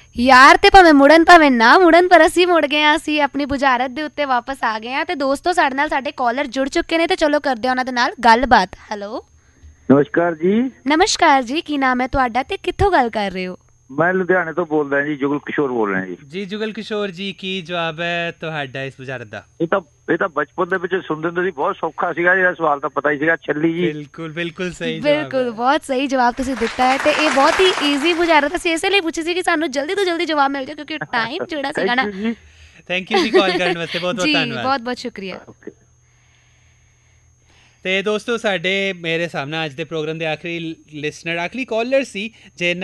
ਯਾਰ ਤੇ ਭਾਵੇਂ ਮੁੜਨ ਭਾਵੇਂ ਨਾ ਮੁੜਨ, ਪਰ ਅਸੀਂ ਮੁੜ ਗਏ ਹਾਂ, ਅਸੀਂ ਆਪਣੀ ਬੁਝਾਰਤ ਦੇ ਉੱਤੇ ਵਾਪਸ ਆ ਗਏ ਹਾਂ। ਤੇ ਦੋਸਤੋ ਸਾਡੇ ਨਾਲ ਸਾਡੇ ਕਾਲਰ ਜੁੜ ਚੁੱਕੇ ਨੇ, ਤੇ ਚਲੋ ਕਰਦੇ ਹਾਂ ਉਹਨਾਂ ਦੇ ਨਾਲ ਗੱਲਬਾਤ। ਹੈਲੋ, ਨਮਸਕਾਰ ਜੀ। ਨਮਸਕਾਰ ਜੀ, ਕੀ ਨਾਮ ਹੈ ਤੁਹਾਡਾ ਤੇ ਕਿੱਥੋਂ ਗੱਲ ਕਰ ਰਹੇ ਹੋ? ਮੈਂ ਲੁਧਿਆਣੇ ਤੋਂ ਬੋਲਦਾ ਜੀ, ਜੁਗਲ ਕਿਸ਼ੋਰ ਬੋਲ ਰਿਹਾ ਜੀ ਜੁਗਲ ਕਿਸ਼ੋਰ ਜੀ, ਕੀ ਜਵਾਬ ਹੈ ਤੁਹਾਡਾ ਇਸ ਬੁਝਾਰਤ ਦਾ? ਇਹ ਤਾਂ ਬਚਪਨ ਦੇ ਵਿੱਚ ਸੁਣਦੇ ਹੁੰਦੇ ਸੀ, ਬਹੁਤ ਸੌਖਾ ਸੀਗਾ। ਜਿਹੜਾ ਸਵਾਲ ਤਾਂ ਪਤਾ ਹੀ ਸੀਗਾ, ਛੱਲੀ ਜੀ। ਬਿਲਕੁਲ ਸਹੀ ਜਵਾਬ, ਬਿਲਕੁਲ ਬਹੁਤ ਸਹੀ ਜਵਾਬ ਤੁਸੀਂ ਦਿੱਤਾ ਹੈ। ਤੇ ਇਹ ਬਹੁਤ ਹੀ ਈਜ਼ੀ ਬੁਝਾਰਤ ਅਸੀਂ ਇਸੇ ਲਈ ਪੁੱਛੀ ਸੀ ਕਿ ਸਾਨੂੰ ਜਲਦੀ ਤੋਂ ਜਲਦੀ ਜਵਾਬ ਮਿਲ ਜਾਏ, ਕਿਉਂਕਿ ਟਾਈਮ ਜਿਹੜਾ ਸੀਗਾ ਨਾ। ਥੈਂਕ ਯੂ ਜੀ ਕਾਲ ਕਰਨ ਵਾਸਤੇ, ਬਹੁਤ ਬਹੁਤ ਧੰਨਵਾਦ। ਬਹੁਤ ਬਹੁਤ ਸ਼ੁਕਰੀਆ। ਤੇ ਦੋਸਤੋ, ਸਾਡੇ ਮੇਰੇ ਸਾਹਮਣੇ ਅੱਜ ਦੇ ਪ੍ਰੋਗਰਾਮ ਦੇ ਆਖਰੀ ਲਿਸਨਰ, ਆਖਰੀ ਕਾਲਰ ਸੀ ਜਿਨ੍ਹਾਂ